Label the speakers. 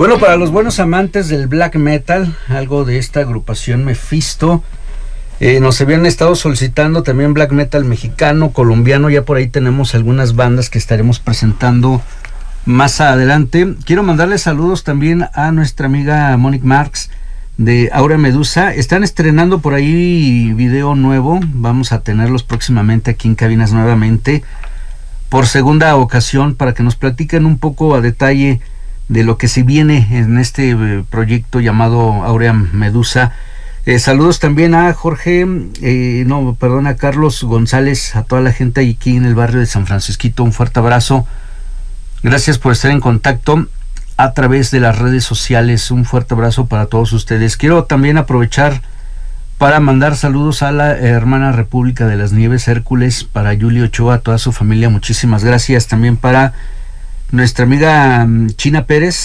Speaker 1: Bueno, para los buenos amantes del black metal, algo de esta agrupación Mephisto, nos habían estado solicitando también black metal mexicano, colombiano. Ya por ahí tenemos algunas bandas que estaremos presentando más adelante. Quiero mandarle saludos también a nuestra amiga Monique Marx de Aurea Medusa. Están estrenando por ahí video nuevo. Vamos a tenerlos próximamente aquí en Cabinas nuevamente por segunda ocasión, para que nos platiquen un poco a detalle de lo que se viene en este proyecto llamado Aurea Medusa. Saludos también a Jorge, a Carlos González, a toda la gente aquí en el barrio de San Francisquito. Un fuerte abrazo. Gracias por estar en contacto a través de las redes sociales. Un fuerte abrazo para todos ustedes. Quiero también aprovechar para mandar saludos a la hermana República de las Nieves, Hércules, para Julio Ochoa, toda su familia. Muchísimas gracias. También para nuestra amiga China Pérez,